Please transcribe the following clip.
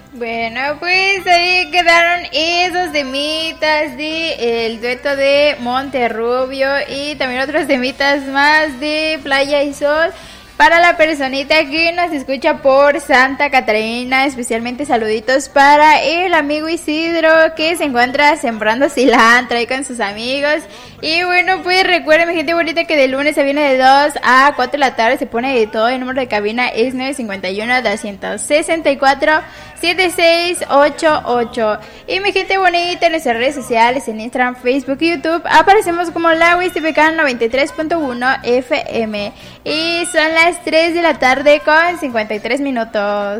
Bueno, pues ahí quedaron esos temitas de el dueto de Monterrubio y también otros temitas más de Playa y Sol. Para la personita que nos escucha por Santa Catarina, especialmente saluditos para el amigo Isidro que se encuentra sembrando cilantro ahí con sus amigos. Y bueno, pues recuerden, mi gente bonita, que de lunes se viene de 2 a 4 de la tarde, se pone de todo. El número de cabina es 951-264-7688. Y mi gente bonita, en nuestras redes sociales, en Instagram, Facebook y YouTube, aparecemos como la WISTPK 93.1 FM. Y son las 3 de la tarde con 53 minutos.